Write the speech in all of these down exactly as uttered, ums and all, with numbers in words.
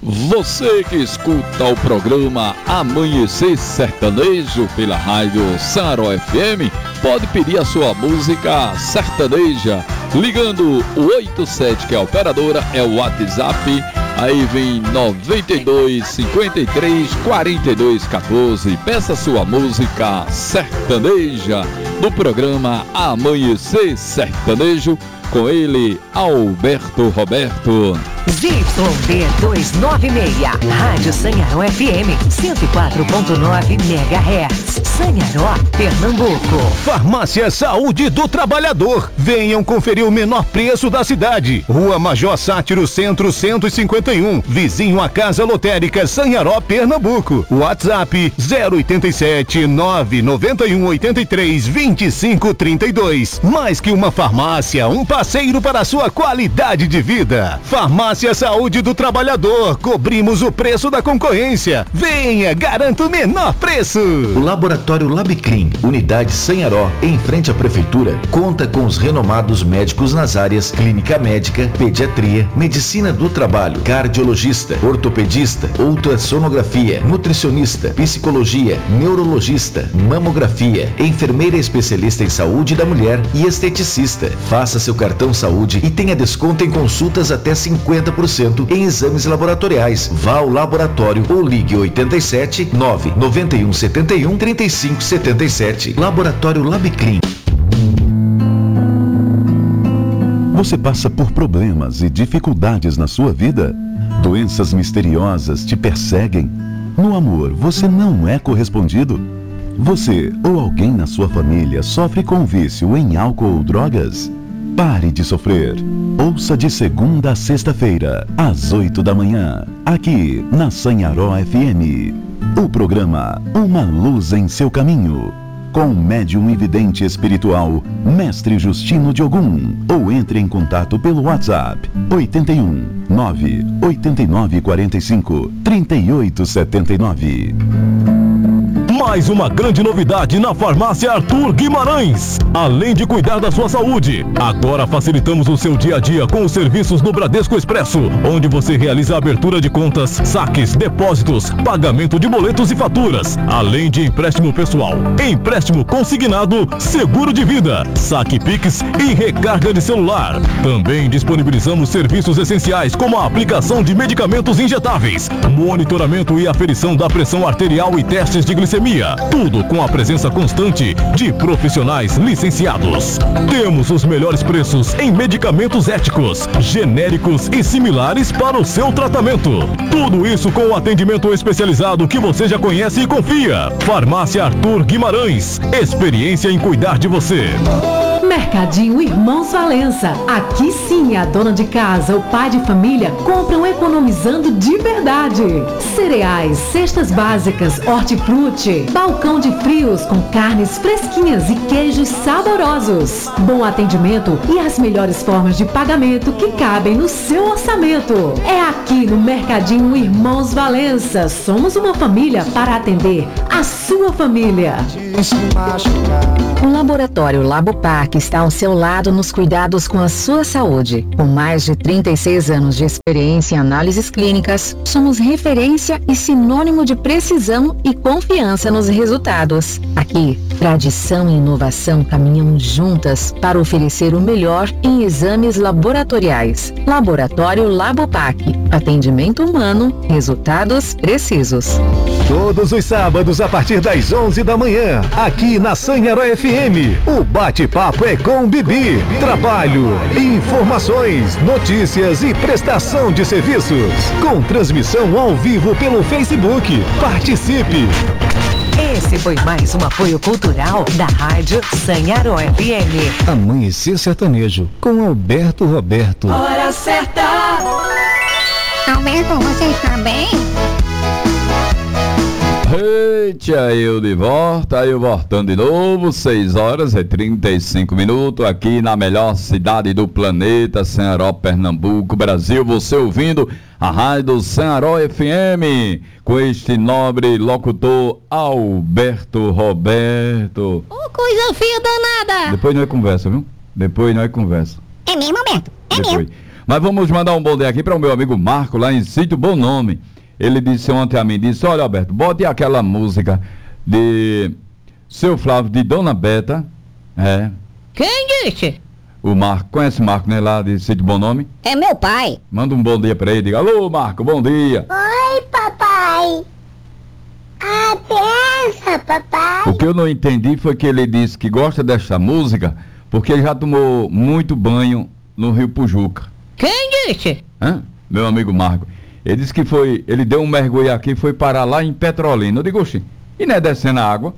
Você que escuta o programa Amanhecer Sertanejo pela rádio Sanharó F M, pode pedir a sua música sertaneja ligando o oitenta e sete, que é a operadora, é o WhatsApp, aí vem noventa e dois, cinquenta e três, quarenta e dois, quatorze. Peça sua música sertaneja no programa Amanhecer Sertanejo, com ele, Alberto Roberto. Z Y D duzentos e noventa e seis, Rádio Sanharó F M, cento e quatro ponto nove megahertz, Sanharó, Pernambuco. Farmácia Saúde do Trabalhador. Venham conferir o menor preço da cidade. Rua Major Sátiro, Centro cento e cinquenta e um, vizinho à Casa Lotérica Sanharó, Pernambuco. WhatsApp zero oitenta e sete, nove noventa e um, oitenta e três, vinte e cinco, trinta e dois. Mais que uma farmácia, um parceiro para a sua qualidade de vida. Farmácia Saúde do Trabalhador, cobrimos o preço da concorrência. Venha, garanto o menor preço. O Laboratório Labicrim, unidade Sanharó, em frente à Prefeitura, conta com os renomados médicos nas áreas Clínica Médica, Pediatria, Medicina do Trabalho, Cardiologista, Ortopedista, Ultrassonografia, Nutricionista, Psicologia, Neurologista, Mamografia, Enfermeira especialista em Saúde da Mulher e Esteticista. Faça seu cartão saúde e tenha desconto em consultas até cinquenta por cento em exames laboratoriais. Vá ao laboratório ou ligue oitenta e sete, nove noventa e um, setenta e um, trinta e cinco, setenta e sete. Laboratório Labicrim. Você passa por problemas e dificuldades na sua vida? Doenças misteriosas te perseguem? No amor, você não é correspondido? Você ou alguém na sua família sofre com vício em álcool ou drogas? Pare de sofrer. Ouça de segunda a sexta-feira, às oito da manhã, aqui na Sanharó F M. O programa Uma Luz em Seu Caminho, com o médium e vidente espiritual, Mestre Justino de Ogum. Ou entre em contato pelo WhatsApp oitenta e um, nove oitenta e nove, quarenta e cinco, trinta e oito, setenta e nove. Mais uma grande novidade na Farmácia Arthur Guimarães. Além de cuidar da sua saúde, agora facilitamos o seu dia a dia com os serviços do Bradesco Expresso, onde você realiza a abertura de contas, saques, depósitos, pagamento de boletos e faturas, além de empréstimo pessoal, empréstimo consignado, seguro de vida, saque Pix e recarga de celular. Também disponibilizamos serviços essenciais como a aplicação de medicamentos injetáveis, monitoramento e aferição da pressão arterial e testes de glicemia. Tudo com a presença constante de profissionais licenciados. Temos os melhores preços em medicamentos éticos, genéricos e similares para o seu tratamento. Tudo isso com o atendimento especializado que você já conhece e confia. Farmácia Arthur Guimarães. Experiência em cuidar de você. Mercadinho Irmãos Valença. Aqui sim a dona de casa, o pai de família compram economizando de verdade. Cereais, cestas básicas, hortifruti, balcão de frios com carnes fresquinhas e queijos saborosos. Bom atendimento e as melhores formas de pagamento que cabem no seu orçamento. É aqui no Mercadinho Irmãos Valença. Somos uma família para atender a sua família. O Laboratório Labopac está ao seu lado nos cuidados com a sua saúde. Com mais de trinta e seis anos de experiência em análises clínicas, somos referência e sinônimo de precisão e confiança nos resultados. Aqui, tradição e inovação caminham juntas para oferecer o melhor em exames laboratoriais. Laboratório Labopac. Atendimento humano, resultados precisos. Todos os sábados a partir das onze da manhã, aqui na Sanharó F M, o bate-papo é com Bibi. Trabalho, informações, notícias e prestação de serviços. Com transmissão ao vivo pelo Facebook. Participe! Esse foi mais um apoio cultural da Rádio Sanharó F M. Amanhecer Sertanejo, com Alberto Roberto. Hora certa! Alberto, você está bem? Eita, eu de volta, eu voltando de novo, seis horas e trinta e cinco minutos, aqui na melhor cidade do planeta, Sanharó, Pernambuco, Brasil. Você ouvindo a rádio Sanharó F M, com este nobre locutor Alberto Roberto. Ô, coisa feia danada! Depois nós conversa, viu? Depois nós conversa. É mesmo, Alberto? É Depois. mesmo. Mas vamos mandar um bom dia aqui para o meu amigo Marco, lá em Sítio Bom Nome. Ele disse ontem a mim, disse, olha, Alberto, bote aquela música de Seu Flávio, de Dona Beta. É. Quem disse? O Marco, conhece o Marco, né, lá de Sítio Bom Nome? É meu pai. Manda um bom dia para ele, diga, alô, Marco, bom dia. Oi, papai. A benção, papai. O que eu não entendi foi que ele disse que gosta desta música porque ele já tomou muito banho no Rio Pujuca. Quem disse? Hã? Meu amigo Marco. Ele disse que foi, ele deu um mergulho aqui e foi parar lá em Petrolina. Eu digo, oxi, e não é descendo a água?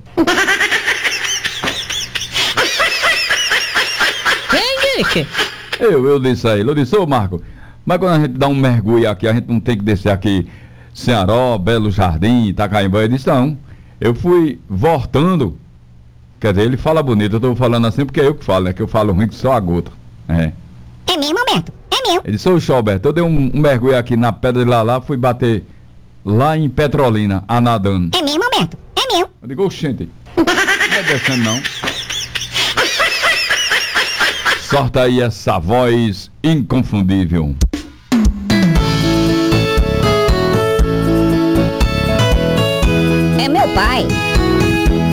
Quem disse? Eu, eu disse a ele, eu disse, ô Marco, mas quando a gente dá um mergulho aqui, a gente não tem que descer aqui Cearó, Belo Jardim, Itacaimba. Ele disse, não, eu fui voltando. Quer dizer, ele fala bonito, eu tô falando assim porque é eu que falo, né? Que eu falo ruim que só a gota. É. É mesmo, Alberto? É meu. Ele disse, ô Alberto, eu dei um, um mergulho aqui na pedra de lá, lá, fui bater lá em Petrolina, a nadando. É mesmo, Alberto? É meu. Eu digo, oxente, não é descendo não. Sorta aí essa voz inconfundível.